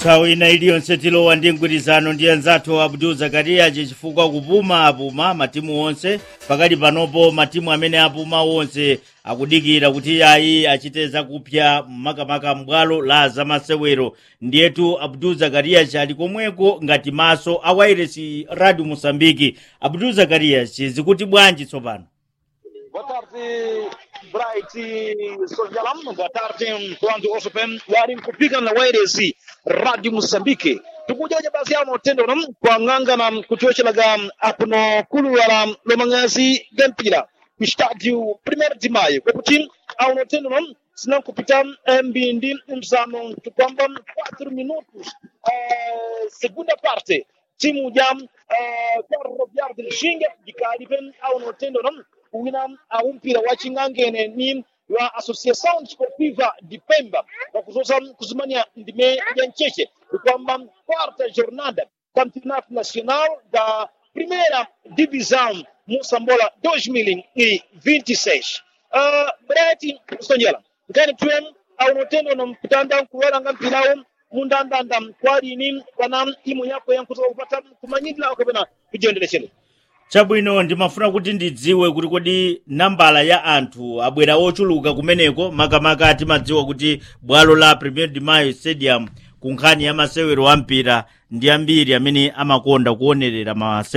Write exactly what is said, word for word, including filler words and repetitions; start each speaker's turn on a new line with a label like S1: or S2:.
S1: nthawi ina iliyonse tilowa ndi mgwirizano ndi anzathu Abdul Zakaria chifukwa kupuma apuma matimu onse pakali panopo matimu amene apuma onse akudikira kuti ayi achite zakupya makamaka mbwalo la zamasewero. Ndiyetu Abdul Zakaria chali komweko ngati maso a Wireless Radio Mosambiki. Abdul Zakaria zikuti bwanji tsopano?
S2: Boa tarde, Bright Sonjalam. Boa tarde, Quando Osopen. Wari kupika na Wireless Radio Mosambiki. Tukujaja basi ya motendo nam kwa nganga na kutuwechelaga apuno kulu wala lomangazi gempira. Estádio primeiro de maio. Kwa kuti au motendo nam sinam kupita mbindi msano tukwamba quatro minutos. Uh, segunda parte. Timu jam uh, Ferroviário de Lixinga dikalipen au motendo nam wina aumpira wachingangene ni wa Associação Desportiva de Pemba kwa kuzosa kuzimania ndime ya ncheche kwamba quarta jornada Campeonato Nacional da Primeira Divisão Moçambola dois mil e vinte e seis. Uh, Breti Sonjela ngani tuem au notendo na mpitanda kuwala ngampinao mundandanda kwali ni kana timu yako yankuzo kupata kumanyidla akabena kujendeleshele.
S1: Chabwino ndimafuna kuti ndidziwe kuti kodi nambala ya anthu abwera ochuluka kumeneko makamaka atimadziwa kuti bwalo la Premier de Mayo Stadium kunkhani ya masewero ampira ndi ambiri amene amakonda kuonerera masewero